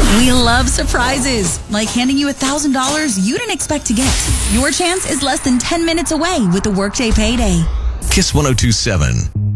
We love surprises, like handing you $1,000 you didn't expect to get. Your chance is less than 10 minutes away with the Workday Payday. Kiss 102.7.